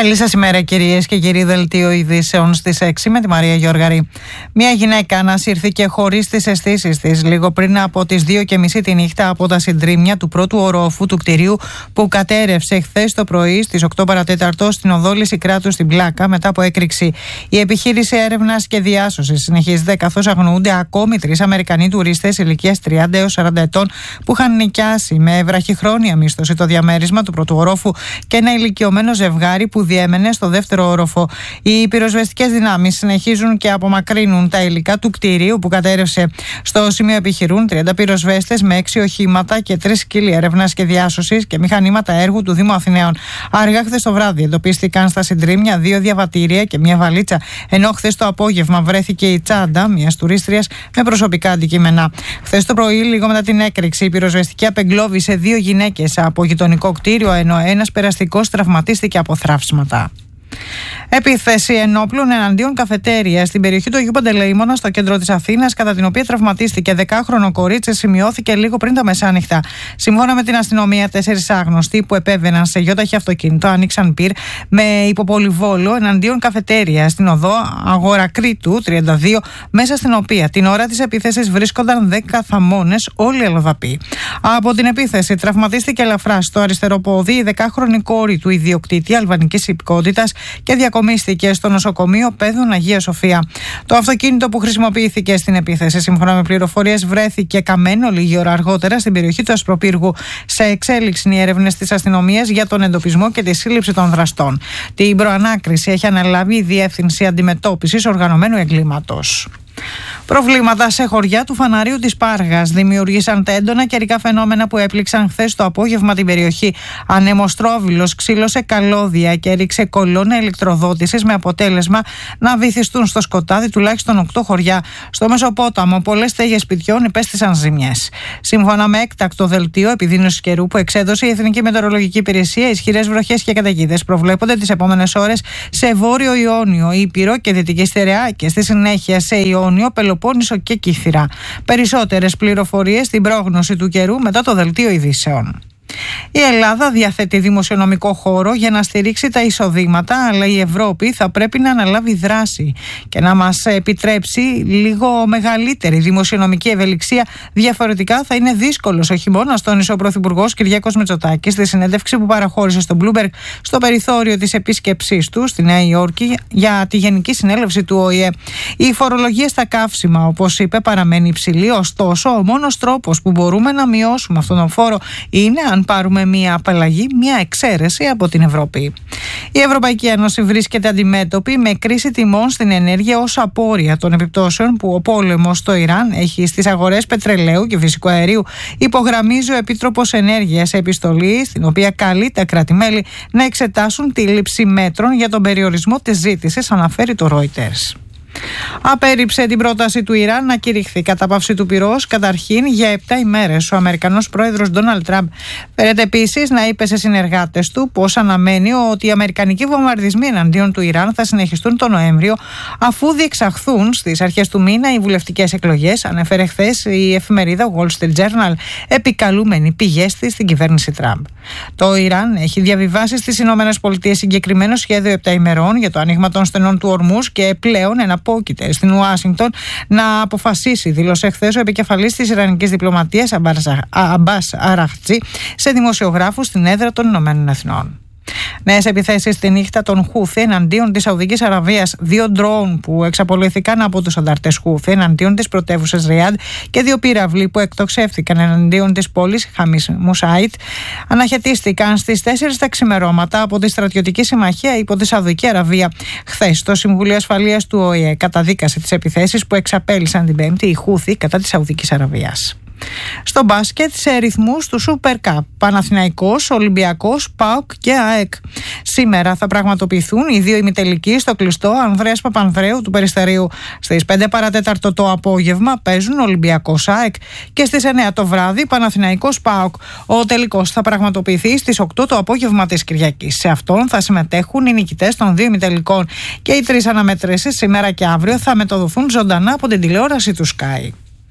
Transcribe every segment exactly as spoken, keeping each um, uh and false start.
Καλή σας ημέρα, κυρίες και κύριοι. Δελτίο ειδήσεων στις έξι με τη Μαρία Γιώργαρη. Μια γυναίκα ανασύρθηκε χωρίς τις αισθήσεις της λίγο πριν από τις δύο και μισή τη νύχτα από τα συντρίμμια του πρώτου ορόφου του κτηρίου που κατέρευσε χθες το πρωί στις οκτώ παρατέταρτο στην οδό Λυσικράτου στην Πλάκα μετά από έκρηξη. Η επιχείρηση έρευνας και διάσωσης συνεχίζεται καθώς αγνοούνται ακόμη τρεις Αμερικανοί τουρίστες ηλικίας τριάντα έως σαράντα ετών που είχαν νοικιάσει με βραχυχρόνια μίσθωση το διαμέρισμα του πρώτου ορόφου και ένα ηλικιωμένο ζευγάρι που διέμενε στο δεύτερο όροφο. Οι πυροσβεστικές δυνάμεις συνεχίζουν και απομακρύνουν τα υλικά του κτηρίου που κατέρευσε. Στο σημείο επιχειρούν τριάντα πυροσβέστες με έξι οχήματα και τρεις σκύλοι έρευνας και διάσωσης και μηχανήματα έργου του Δήμου Αθηναίων. Αργά χθες το βράδυ εντοπίστηκαν στα συντρίμμια δύο διαβατήρια και μια βαλίτσα, ενώ χθες το απόγευμα βρέθηκε η τσάντα μιας τουρίστριας με προσωπικά αντικείμενα. Χθες το πρωί, λίγο μετά την έκρηξη, η πυροσβεστική απεγκλώβησε δύο γυναίκες από γειτονικό κτίριο, ενώ ένας περαστικός τραυματίστηκε από θράψματα. Επίθεση ενόπλων εναντίον καφετέρια στην περιοχή του Αγίου Παντελεήμωνα στο κέντρο της Αθήνας, κατά την οποία τραυματίστηκε δεκάχρονο κορίτσι, σημειώθηκε λίγο πριν τα μεσάνυχτα. Σύμφωνα με την αστυνομία, τέσσερις άγνωστοι που επέβαιναν σε γιόταχη αυτοκίνητο άνοιξαν πυρ με υποπολιβόλο εναντίον καφετέρια στην οδό Αγορακρίτου τριάντα δύο, μέσα στην οποία την ώρα της επίθεσης βρίσκονταν δέκα θαμώνες, όλοι αλλοδαποί. Από την επίθεση τραυματίστηκε ελαφρά στο αριστερό πόδι η δεκάχρονη κόρη του ιδιοκτήτη αλβανικής υπηκότητας και διακομίστηκε στο νοσοκομείο Παίδων Αγία Σοφία. Το αυτοκίνητο που χρησιμοποιήθηκε στην επίθεση, σύμφωνα με πληροφορίες, βρέθηκε καμένο λίγη ώρα αργότερα στην περιοχή του Ασπροπύργου. Σε εξέλιξη οι έρευνες της αστυνομίας για τον εντοπισμό και τη σύλληψη των δραστών. Την προανάκριση έχει αναλάβει η Διεύθυνση Αντιμετώπισης Οργανωμένου Εγκλήματος. Προβλήματα σε χωριά του Φαναρίου της Πάργας δημιούργησαν τα έντονα καιρικά φαινόμενα που έπληξαν χθες το απόγευμα την περιοχή. Ανεμοστρόβιλος ξύλωσε καλώδια και έριξε κολόνα ηλεκτροδότησης, με αποτέλεσμα να βυθιστούν στο σκοτάδι τουλάχιστον οκτώ χωριά. Στο Μεσοπόταμο, πολλές στέγες σπιτιών υπέστησαν ζημιές. Σύμφωνα με έκτακτο δελτίο επιδείνωσης καιρού που εξέδωσε η Εθνική Μετεωρολογική Υπηρεσία, ισχυρές βροχές και καταιγίδες προβλέπονται τις επόμενες ώρες σε Βόρειο Ιόνιο, Ήπειρο και Δυτική Στερεά και στη συνέχεια σε Ιόνιο, Πελοπόννησο και Κύθυρα. Περισσότερες πληροφορίες στην πρόγνωση του καιρού μετά το δελτίο ειδήσεων. Η Ελλάδα διαθέτει δημοσιονομικό χώρο για να στηρίξει τα εισοδήματα, αλλά η Ευρώπη θα πρέπει να αναλάβει δράση και να μας επιτρέψει λίγο μεγαλύτερη δημοσιονομική ευελιξία. Διαφορετικά θα είναι δύσκολος ο χειμώνας, τόνισε ο Πρωθυπουργός Κυριάκος Μητσοτάκης στη συνέντευξη που παραχώρησε στο Bloomberg στο περιθώριο της επίσκεψής του στη Νέα Υόρκη για τη Γενική Συνέλευση του Ο Η Ε. Η φορολογία στα καύσιμα, όπως είπε, παραμένει υψηλή, ωστόσο ο μόνος τρόπος που μπορούμε να μειώσουμε αυτόν τον φόρο είναι αν πάρουμε μία απαλλαγή, μία εξαίρεση από την Ευρώπη. Η Ευρωπαϊκή Ένωση βρίσκεται αντιμέτωπη με κρίση τιμών στην ενέργεια ως απόρρια των επιπτώσεων που ο πόλεμος στο Ιράν έχει στις αγορές πετρελαίου και φυσικού αερίου, υπογραμμίζει ο Επίτροπος Ενέργειας σε επιστολή, στην οποία καλεί τα κράτη-μέλη να εξετάσουν τη λήψη μέτρων για τον περιορισμό της ζήτησης, αναφέρει το Reuters. Απέρριψε την πρόταση του Ιράν να κηρυχθεί κατάπαυση του πυρός καταρχήν για επτά ημέρες. Ο Αμερικανός πρόεδρος Ντόναλντ Τραμπ φέρεται επίσης να είπε σε συνεργάτες του πως αναμένει ότι οι αμερικανικοί βομβαρδισμοί εναντίον του Ιράν θα συνεχιστούν τον Νοέμβριο, αφού διεξαχθούν στις αρχές του μήνα οι βουλευτικές εκλογές, ανέφερε χθες η εφημερίδα Wall Street Journal, επικαλούμενη πηγές της στην κυβέρνηση Τραμπ. Το Ιράν έχει διαβιβάσει στις ΗΠΑ συγκεκριμένο σχέδιο επτά ημερών για το άνοιγμα των στενών του Ορμούς και πλέον εναπόκειται στην Ουάσιγκτον να αποφασίσει, δήλωσε χθες ο επικεφαλής της Ιρανικής διπλωματίας Αμπάς Αραχτζή σε δημοσιογράφους στην έδρα των Ηνωμένων Εθνών. Νέες επιθέσεις τη νύχτα των Χούθη εναντίον της Σαουδικής Αραβίας, δύο ντρόουν που εξαπολυθήκαν από τους ανταρτές Χούθη εναντίον της πρωτεύουσας Ριάντ και δύο πύραυλοι που εκτοξεύτηκαν εναντίον της πόλης Χαμίς Μουσάιτ αναχαιτίστηκαν στις τέσσερις τα ξημερώματα από τη στρατιωτική συμμαχία υπό τη Σαουδική Αραβία. Χθες το Συμβουλίο Ασφαλείας του Ο Η Ε καταδίκασε τις επιθέσεις που εξαπέλυσαν την Πέμπτη οι Χούθη κατά της Σαουδικής Αραβίας. Στο μπάσκετ, σε ρυθμούς του Super Cup, Παναθηναϊκός, Ολυμπιακός, ΠΑΟΚ και ΑΕΚ. Σήμερα θα πραγματοποιηθούν οι δύο ημιτελικοί στο κλειστό Ανδρέας Παπανδρέου του Περιστερίου. Στις πέντε παρατέταρτο το απόγευμα παίζουν Ολυμπιακός ΑΕΚ και στις εννιά το βράδυ Παναθηναϊκός ΠΑΟΚ. Ο τελικός θα πραγματοποιηθεί στις οκτώ το απόγευμα της Κυριακής. Σε αυτόν θα συμμετέχουν οι νικητές των δύο ημιτελικών και οι τρεις αναμετρήσεις σήμερα και αύριο θα μεταδοθούν ζωντανά από την τηλεόραση του Sky.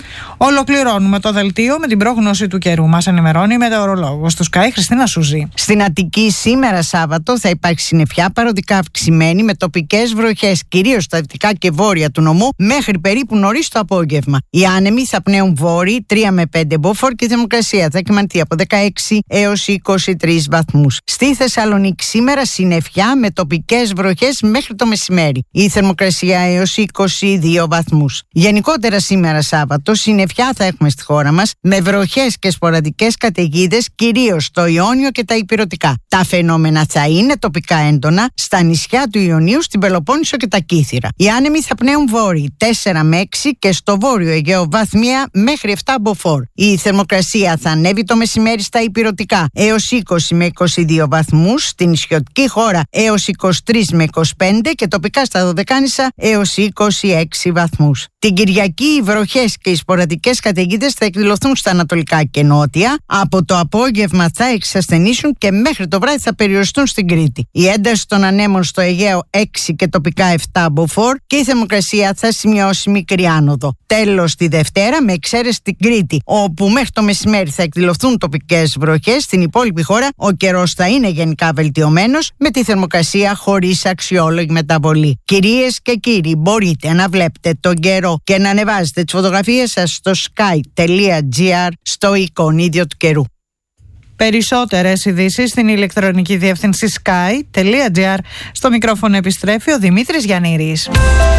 Ολοκληρώνουμε το δελτίο με την πρόγνωση του καιρού. Μας ενημερώνει η μετεωρολόγος του Sky, Χριστίνα Σουζή. Στην Αττική σήμερα Σάββατο θα υπάρξει συννεφιά παροδικά αυξημένη με τοπικές βροχές, κυρίως στα δυτικά και βόρεια του νομού, μέχρι περίπου νωρίς το απόγευμα. Οι άνεμοι θα πνέουν βόρειοι τρία με πέντε μποφόρ και η θερμοκρασία θα κυμανθεί από δεκαέξι έως είκοσι τρεις βαθμούς. Στη Θεσσαλονίκη σήμερα συννεφιά με τοπικές βροχές μέχρι το μεσημέρι. Η θερμοκρασία έως είκοσι δύο βαθμούς. Γενικότερα σήμερα Σάββατο συννεφιά θα έχουμε στη χώρα μας με βροχές και σποραδικές καταιγίδες, κυρίως στο Ιόνιο και τα Ηπειρωτικά. Τα φαινόμενα θα είναι τοπικά έντονα στα νησιά του Ιωνίου, στην Πελοπόννησο και τα Κύθυρα. Οι άνεμοι θα πνέουν βόρειοι τέσσερα με έξι και στο βόρειο Αιγαίο βαθμία μέχρι επτά μποφόρ. Η θερμοκρασία θα ανέβει το μεσημέρι στα Ηπειρωτικά έως είκοσι με είκοσι δύο βαθμούς, στην νησιωτική χώρα έως είκοσι τρεις με είκοσι πέντε και τοπικά στα Δωδεκάνησα έως είκοσι έξι βαθμούς. Την Κυριακή οι βροχές και οι σποραδικές καταιγίδες θα εκδηλωθούν στα ανατολικά και νότια. Από το απόγευμα θα εξασθενήσουν και μέχρι το βράδυ θα περιοριστούν στην Κρήτη. Η ένταση των ανέμων στο Αιγαίο έξι και τοπικά επτά μποφόρ και η θερμοκρασία θα σημειώσει μικρή άνοδο. Τέλος τη Δευτέρα, με εξαίρεση την Κρήτη, όπου μέχρι το μεσημέρι θα εκδηλωθούν τοπικές βροχές, στην υπόλοιπη χώρα ο καιρός θα είναι γενικά βελτιωμένος, με τη θερμοκρασία χωρίς αξιόλογη μεταβολή. Κυρίες και κύριοι, μπορείτε να βλέπετε τον καιρό και να ανεβάζετε τις φωτογραφίες σας στο sky τελεία gr στο εικονίδιο του καιρού. Περισσότερες ειδήσεις στην ηλεκτρονική διεύθυνση sky τελεία gr. Στο μικρόφωνο επιστρέφει ο Δημήτρης Γιαννήρης.